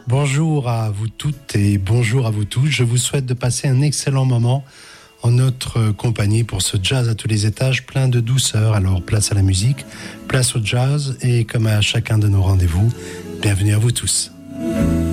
Bonjour à vous toutes et bonjour à vous tous. Je vous souhaite de passer un excellent moment en notre compagnie pour ce jazz à tous les étages, plein de douceur. Alors place à la musique, place au jazz et comme à chacun de nos rendez-vous, bienvenue à vous tous.